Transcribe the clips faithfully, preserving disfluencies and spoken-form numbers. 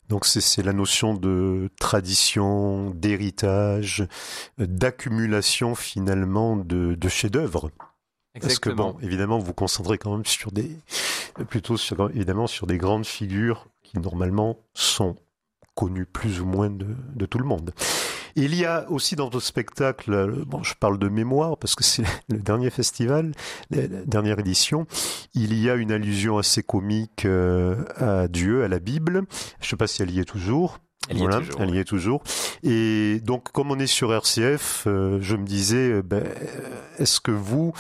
Donc c'est, c'est la notion de tradition, d'héritage, d'accumulation finalement de, de chefs-d'œuvre. Parce que bon, évidemment, vous vous concentrez quand même sur des, plutôt sur, évidemment sur des grandes figures qui normalement sont connues plus ou moins de, de tout le monde. Et il y a aussi dans votre spectacle, bon, je parle de mémoire parce que c'est le dernier festival, la dernière édition, il y a une allusion assez comique euh, à Dieu, à la Bible. Je ne sais pas si elle y est toujours. Elle y, voilà, est toujours, elle y est toujours. Et donc, comme on est sur R C F, euh, je me disais, ben, est-ce que vous,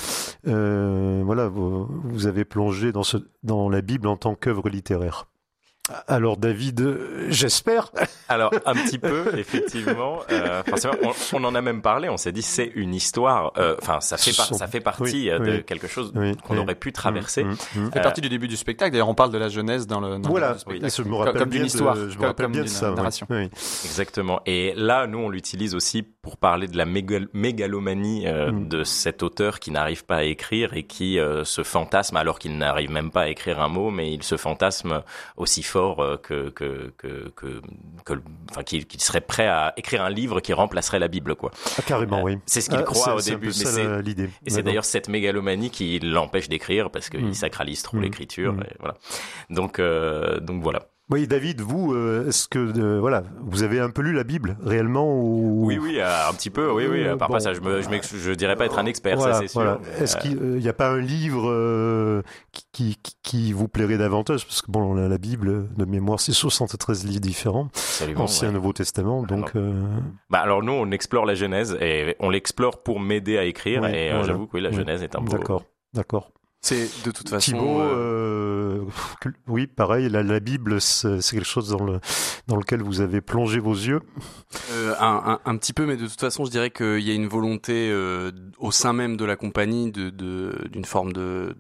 euh, voilà, vous, vous avez plongé dans, ce, dans la Bible en tant qu'œuvre littéraire? Alors David, euh, j'espère. Alors un petit peu, effectivement. Euh, on, on en a même parlé. On s'est dit c'est une histoire. Enfin, euh, ça fait par, ça fait partie oui, de oui, quelque chose oui, qu'on oui. aurait pu traverser. Mmh, mmh, mmh. Ça fait partie du début du spectacle. D'ailleurs, on parle de la Genèse dans le. Dans voilà. le spectacle. Je me rappelle comme bien d'une histoire. De, je me rappelle comme bien d'une de ça. narration. Oui. Exactement. Et là, nous, on l'utilise aussi pour parler de la mégal- mégalomanie euh, mmh. de cet auteur qui n'arrive pas à écrire et qui euh, se fantasme alors qu'il n'arrive même pas à écrire un mot, mais il se fantasme aussi fort euh, que que que que, que enfin qu'il, qu'il serait prêt à écrire un livre qui remplacerait la Bible, quoi. Ah, carrément, euh, oui. C'est ce qu'il ah, croit au c'est début, mais ça, c'est l'idée. Et c'est D'accord. d'ailleurs cette mégalomanie qui l'empêche d'écrire parce qu'il mmh. sacralise trop mmh. l'écriture. Mmh. Et voilà. Donc euh, donc voilà. Oui, David, vous, euh, est-ce que euh, voilà, vous avez un peu lu la Bible réellement ou... Oui, oui, un petit peu, oui, oui. Par bon, pas ça, je me, je, je dirais pas être un expert, voilà, ça c'est sûr. Voilà. Mais, est-ce qu'il n'y euh, a pas un livre euh, qui, qui, qui vous plairait davantage? Parce que bon, la, la Bible, de mémoire, c'est soixante-treize livres différents, Absolument, Ancien, ouais. Nouveau Testament, donc. Alors, euh... bah alors nous, on explore la Genèse et on l'explore pour m'aider à écrire. Oui, et voilà. euh, j'avoue que oui, la Genèse oui. est un beau. D'accord, d'accord. C'est de toute façon. Thibaut, euh, euh, oui, pareil. La, la Bible, c'est, c'est quelque chose dans le dans lequel vous avez plongé vos yeux. Euh, un, un, un petit peu, mais de toute façon, je dirais qu'il y a une volonté euh, au sein même de la compagnie de, de d'une forme de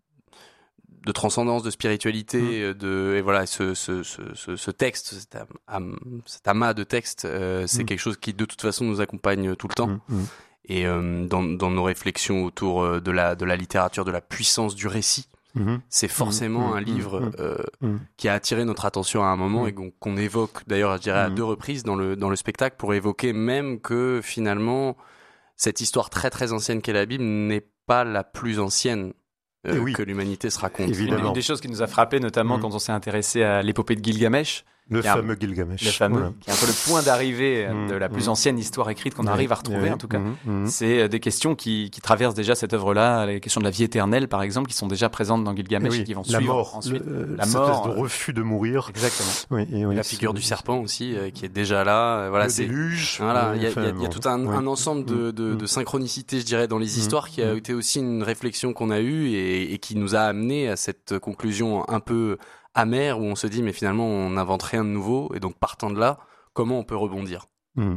de transcendance, de spiritualité, mmh. de et voilà, ce ce ce ce texte, cet, am, cet amas de textes, euh, c'est mmh. quelque chose qui de toute façon nous accompagne tout le temps. Mmh. Mmh. Et euh, dans, dans nos réflexions autour de la, de la littérature, de la puissance du récit, mmh. c'est forcément mmh. un livre mmh. Euh, mmh. qui a attiré notre attention à un moment mmh. et qu'on, qu'on évoque, d'ailleurs, je dirais, à mmh. deux reprises dans le, dans le spectacle, pour évoquer même que, finalement, cette histoire très très ancienne qu'est la Bible n'est pas la plus ancienne euh, oui. que l'humanité se raconte. Évidemment. Une des choses qui nous a frappé, notamment mmh. quand on s'est intéressé à l'épopée de Gilgamesh, Le un, fameux Gilgamesh. Le fameux, voilà. qui est un peu le point d'arrivée mmh, de la plus mmh. ancienne histoire écrite qu'on oui, arrive à retrouver, oui, en tout cas. Mmh, mmh. C'est des questions qui, qui traversent déjà cette œuvre-là, les questions de la vie éternelle, par exemple, qui sont déjà présentes dans Gilgamesh et, oui, et qui vont la suivre mort, ensuite. Le, la cette mort. de refus de mourir. Exactement. Oui, et oui, la figure du serpent aussi, euh, qui est déjà là. Voilà, le c'est, déluge. Voilà, il y, enfin, y, y a tout un, oui. un ensemble de, de, de synchronicité, je dirais, dans les histoires, mmh. qui a été aussi une réflexion qu'on a eue et, et qui nous a amené à cette conclusion un peu amère où on se dit, mais finalement, on n'invente rien de nouveau. Et donc, partant de là, comment on peut rebondir? mmh.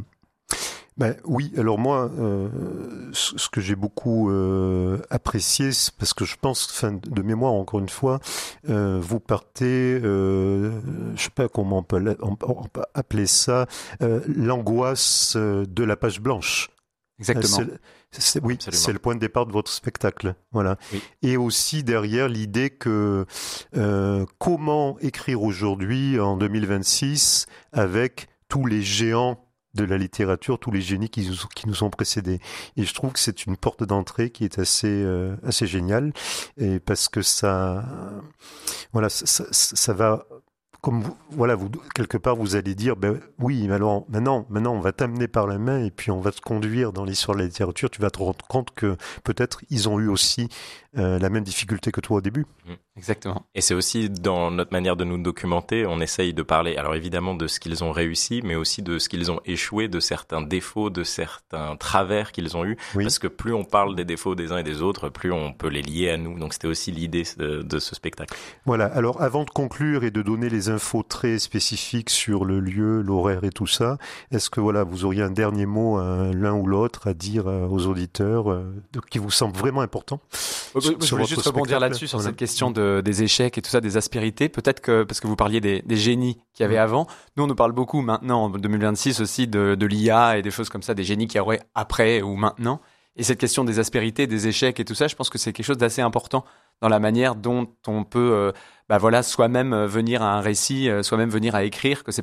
Ben, oui, alors moi, euh, ce que j'ai beaucoup euh, apprécié, c'est parce que je pense, enfin, de mémoire, encore une fois, euh, vous partez, euh, je sais pas comment on peut, on peut appeler ça, euh, l'angoisse de la page blanche. Exactement. C'est, c'est, oui, Absolument. C'est le point de départ de votre spectacle. Voilà. Oui. Et aussi derrière l'idée que euh, comment écrire aujourd'hui, en deux mille vingt-six, avec tous les géants de la littérature, tous les génies qui nous, qui nous ont précédés. Et je trouve que c'est une porte d'entrée qui est assez, euh, assez géniale, et parce que ça, voilà, ça, ça, ça va, comme vous, voilà, vous, quelque part, vous allez dire, ben oui, mais alors, maintenant, maintenant, on va t'amener par la main, et puis on va te conduire dans l'histoire de la littérature, tu vas te rendre compte que peut-être ils ont eu aussi euh, la même difficulté que toi au début. Mmh. Exactement. Et c'est aussi dans notre manière de nous documenter, on essaye de parler, alors évidemment de ce qu'ils ont réussi, mais aussi de ce qu'ils ont échoué, de certains défauts, de certains travers qu'ils ont eus. Oui. Parce que plus on parle des défauts des uns et des autres, plus on peut les lier à nous. Donc c'était aussi l'idée de, de ce spectacle. Voilà. Alors avant de conclure et de donner les infos très spécifiques sur le lieu, l'horaire et tout ça, est-ce que voilà, vous auriez un dernier mot, euh, l'un ou l'autre, à dire euh, aux auditeurs euh, de, qui vous semble vraiment important? Euh, sur, je voulais juste rebondir là-dessus sur voilà. cette question de, des échecs et tout ça, des aspérités. Peut-être que, parce que vous parliez des, des génies qu'il y avait avant, nous on nous parle beaucoup maintenant, en deux mille vingt-six aussi, de, de l'I A et des choses comme ça, des génies qu'il y aurait après ou maintenant. Et cette question des aspérités, des échecs et tout ça, je pense que c'est quelque chose d'assez important dans la manière dont on peut, euh, bah voilà, soi-même venir à un récit, euh, soi-même venir à écrire, que c'est